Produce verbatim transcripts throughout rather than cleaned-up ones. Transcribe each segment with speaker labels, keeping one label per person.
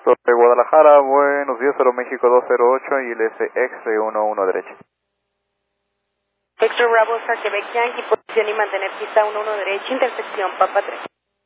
Speaker 1: De Guadalajara, buenos días, Aeroméxico dos cero ocho y el S X uno uno derecha.
Speaker 2: Extra Bravo, Oscar Quebec Yankee, posición y mantener pista uno uno derecha, intersección Papa tres.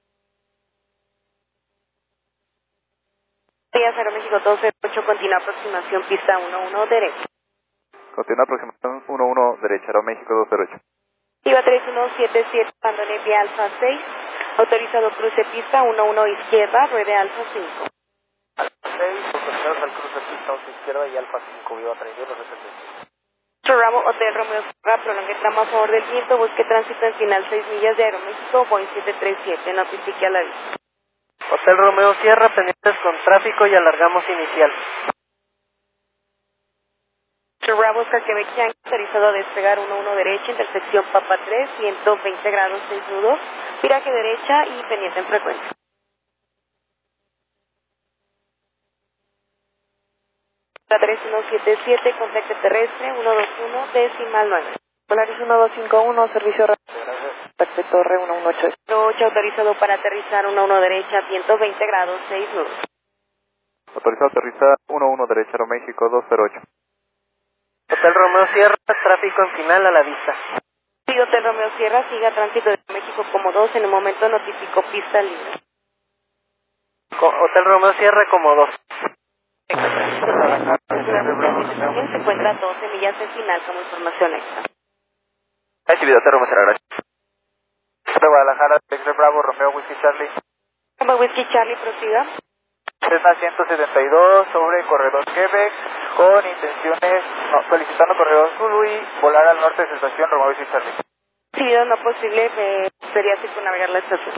Speaker 2: Días, Aeroméxico dos cero ocho, continúa aproximación pista uno uno derecha.
Speaker 1: Continúa aproximación uno uno derecha, Aeroméxico dos cero ocho.
Speaker 2: Iba tres uno siete siete, abandone vía Alfa seis, autorizado cruce pista uno uno izquierda, ruede Alfa cinco.
Speaker 3: seis, autorizados al cruce pista uno izquierda y Alfa cinco, viva treinta y uno setenta y seis.
Speaker 2: Bravo, Hotel Romeo Sierra, prolongue tramo a favor del viento, busque tránsito en final seis millas de Aeroméxico, Boeing siete tres siete, notifique a la vista.
Speaker 3: Hotel Romeo Sierra, pendientes con tráfico y alargamos inicial.
Speaker 2: Bravo, Oscar Quebec Yankee, autorizado a despegar uno uno derecha, intersección Papa tres, ciento veinte grados seis nudos, viraje derecha y pendiente en frecuencia. tres uno siete siete, contacto terrestre uno dos uno, decimal nueve.
Speaker 4: Polaris uno dos cinco uno, servicio respecto Torre uno uno ocho.
Speaker 2: ocho, autorizado para aterrizar uno uno derecha, ciento veinte grados seis nudos.
Speaker 1: Autorizado a aterrizar uno uno derecha, Aeroméxico dos cero ocho.
Speaker 3: Hotel Romeo Sierra, tráfico en final a la vista.
Speaker 2: Sí, Hotel Romeo Sierra, siga tránsito de México como dos, en el momento notificó pista libre.
Speaker 3: Co Hotel Romeo Sierra como dos.
Speaker 2: Se encuentra a doce millas en final como información extra.
Speaker 3: Recibido, Hotel Romeo Sierra, gracias. De Guadalajara, Extra Bravo, Romeo Whiskey Charlie.
Speaker 2: Como Whiskey Charlie, prosiga.
Speaker 3: Cessna ciento setenta y dos sobre corredor Quebec con intenciones, no, solicitando corredor Zulu y volar al norte de su estación Romeo Whiskey Charlie.
Speaker 2: Decidido no posible, eh, sería circunnavegar la estación.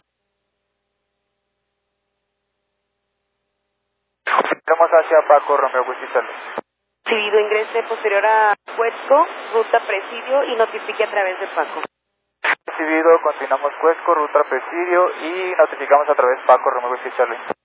Speaker 3: Vamos hacia Paco, Romeo Whiskey Charlie.
Speaker 2: Decidido ingrese posterior a Cuesco, ruta Presidio y notifique a través de Paco.
Speaker 3: Recibido, continuamos Cuesco, ruta Presidio y notificamos a través Paco, Romeo Whiskey Charlie.